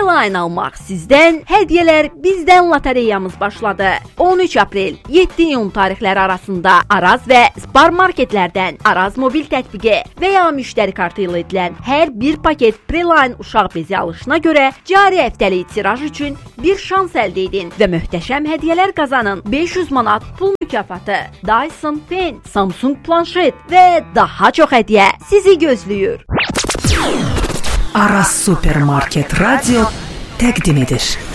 Preline almaq sizdən, hədiyyələr bizdən lotereyamız başladı. 13 aprel 7 iyun tarixləri arasında Araz və Spar marketlərdən Araz mobil tətbiqi və ya müştəri kartı ilə edilən hər bir paket Preline uşaq bezi alışına görə cari həftəlik tiraj üçün bir şans əldə edin və möhtəşəm hədiyyələr qazanın. 500 manat pul mükafatı, Dyson Pen, Samsung planşet və daha çox hədiyyə sizi gözləyir. Aras Supermarket Radio təqdim edir.